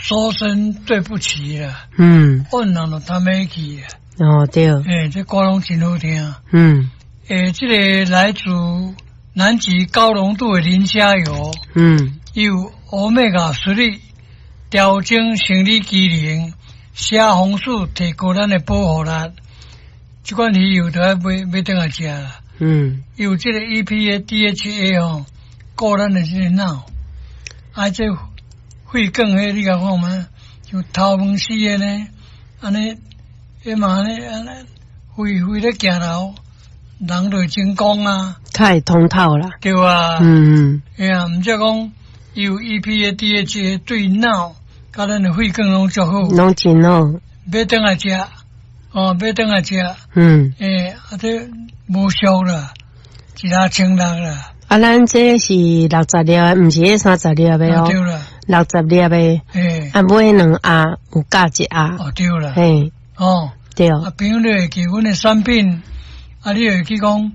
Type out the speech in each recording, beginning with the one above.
说声对不起了。问人就他没去了。 哦对。 这歌拢真好听。这个来自南极高浓度的磷虾油。有欧米伽3调整生理机能，虾红素提高咱的保护力。这款鱼油都要买等下食啦。有这个 EPA、DHA 哦，顾咱的这个脑。这肺梗迄你甲看嘛，像头毛死的呢，安尼，嘛安尼肺咧行路，人就真讲啊。 太通透啦。 对啊。毋则讲有 EPA、DHA 对脑，甲咱的肺梗拢足好。 拢真好。 买等下食，买等下食。这无俗啦，160啦。 咱这是60粒，毋是迄30粒的哦。 对啦。 60粒的。买2盒有加1盒。 对啦。 对。 朋友你会记阮的产品，你会记讲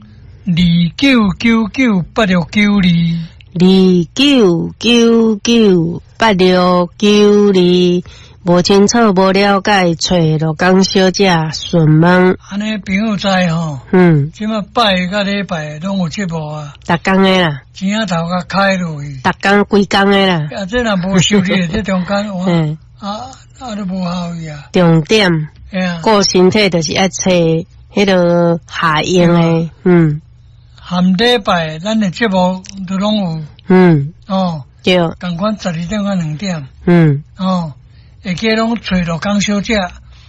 29998692，29998692，无清楚无了解，找罗江小姐询问。 安尼朋友知吼。即马拜甲礼拜拢有节目啊。 逐工的啦。 钱仔头甲开落去。 逐工规工的啦。 这若无收入，这中间哇，都无效益啊。 重点。顾身体就是爱找迄个下用的。 含礼拜咱的节目都拢有。 对。 同款12点到2点。会记拢找罗江小姐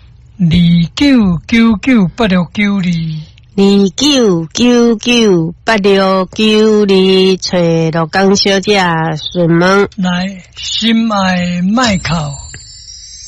，29998692，29998692，找罗江小姐询问。来，心爱麦考。